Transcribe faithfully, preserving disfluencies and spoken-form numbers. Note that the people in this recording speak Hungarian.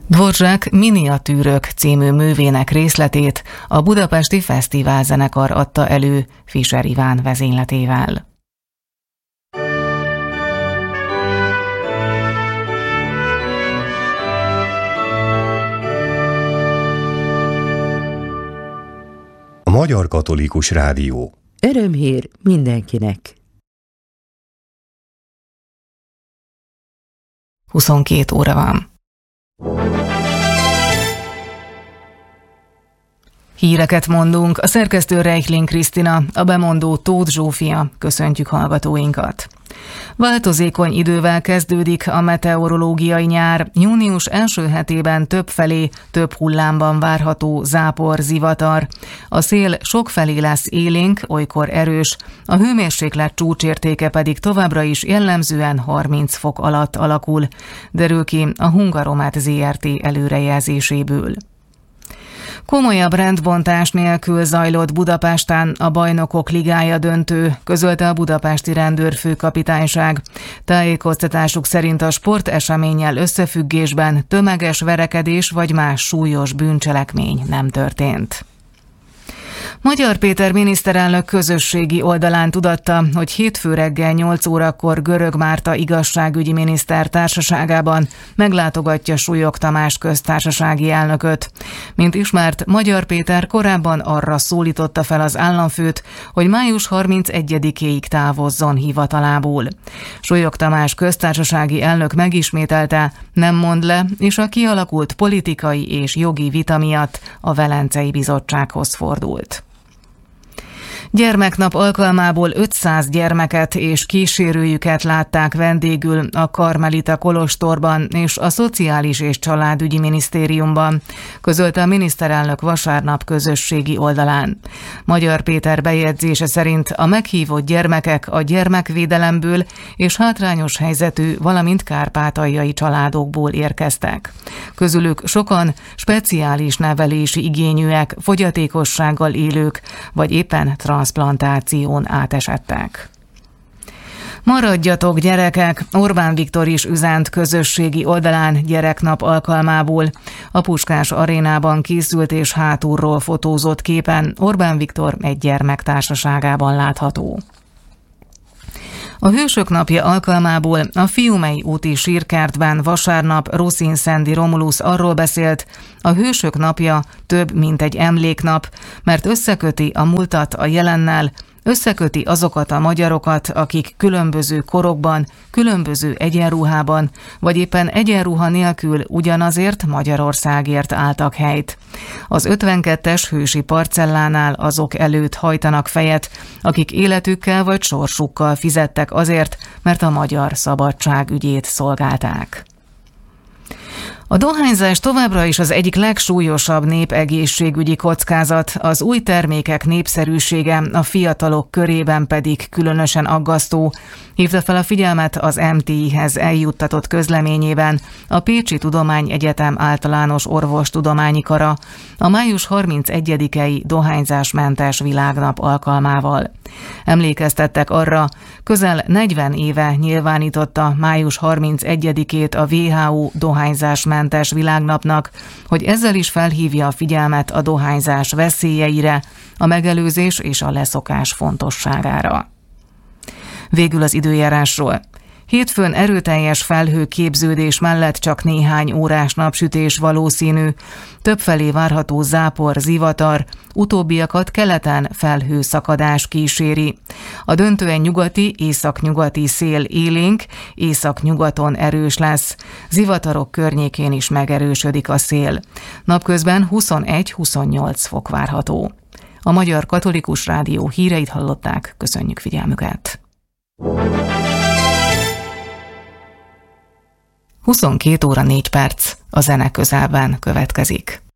Dvořák Miniatűrök című művének részletét a Budapesti Fesztiválzenekar adta elő Fischer Iván vezényletével. A Magyar Katolikus Rádió. Örömhír mindenkinek! huszonkét óra van. Híreket mondunk, a szerkesztő Reichling Krisztina, a bemondó Tóth Zsófia. Köszöntjük hallgatóinkat. Változékony idővel kezdődik a meteorológiai nyár. Június első hetében többfelé, több hullámban várható zápor, zivatar. A szél sokfelé lesz élénk, olykor erős, a hőmérséklet csúcsértéke pedig továbbra is jellemzően harminc fok alatt alakul, derül ki a Hungaromet zé er té előrejelzéséből. Komolyabb rendbontás nélkül zajlott Budapesten a Bajnokok Ligája döntő, közölte a budapesti rendőrfőkapitányság. Tájékoztatásuk szerint a sporteseménnyel összefüggésben tömeges verekedés vagy más súlyos bűncselekmény nem történt. Magyar Péter miniszterelnök közösségi oldalán tudatta, hogy hétfő reggel nyolc órakor Görög Márta igazságügyi miniszter társaságában meglátogatja Súlyog Tamás köztársasági elnököt. Mint ismert, Magyar Péter korábban arra szólította fel az államfőt, hogy május harmincegyedikéig távozzon hivatalából. Súlyog Tamás köztársasági elnök megismételte, nem mond le, és a kialakult politikai és jogi vita miatt a Velencei Bizottsághoz fordult. Gyermeknap alkalmából ötszáz gyermeket és kísérőjüket látták vendégül a Karmelita kolostorban és a Szociális és Családügyi Minisztériumban, közölte a miniszterelnök vasárnap közösségi oldalán. Magyar Péter bejegyzése szerint a meghívott gyermekek a gyermekvédelemből és hátrányos helyzetű, valamint kárpátaljai családokból érkeztek. Közülük sokan speciális nevelési igényűek, fogyatékossággal élők, vagy éppen transzplantáción átesettek. Maradjatok gyerekek! Orbán Viktor is üzent közösségi oldalán gyereknap alkalmából. A Puskás arénában készült és hátulról fotózott képen Orbán Viktor egy gyermek társaságában látható. A Hősök napja alkalmából a Fiumei úti sírkertben vasárnap Ruszin Szendi Romulusz arról beszélt, a Hősök napja több, mint egy emléknap, mert összeköti a múltat a jelennel, összeköti azokat a magyarokat, akik különböző korokban, különböző egyenruhában, vagy éppen egyenruha nélkül ugyanazért Magyarországért álltak helyt. Az ötvenkettes hősi parcellánál azok előtt hajtanak fejet, akik életükkel vagy sorsukkal fizettek azért, mert a magyar szabadság ügyét szolgálták. A dohányzás továbbra is az egyik legsúlyosabb népegészségügyi kockázat, az új termékek népszerűsége a fiatalok körében pedig különösen aggasztó, hívta fel a figyelmet az em té i-hez eljuttatott közleményében a Pécsi Tudományegyetem Általános Orvostudományi Kara a május harmincegyedikei dohányzásmentes világnap alkalmával. Emlékeztettek arra, közel negyven éve nyilvánította május harmincegyedikét a vé há o dohányzásmentes világnapnak, hogy ezzel is felhívja a figyelmet a dohányzás veszélyeire, a megelőzés és a leszokás fontosságára. Végül az időjárásról. Hétfőn erőteljes felhőképződés mellett csak néhány órás napsütés valószínű, többfelé várható zápor, zivatar, utóbbiakat keleten felhőszakadás kíséri. A döntően nyugati, északnyugati szél élénk, északnyugaton erős lesz, zivatarok környékén is megerősödik a szél. Napközben huszonegy-huszonnyolc fok várható. A Magyar Katolikus Rádió híreit hallották, köszönjük figyelmüket! huszonkét óra négy perc, a zene közelben következik.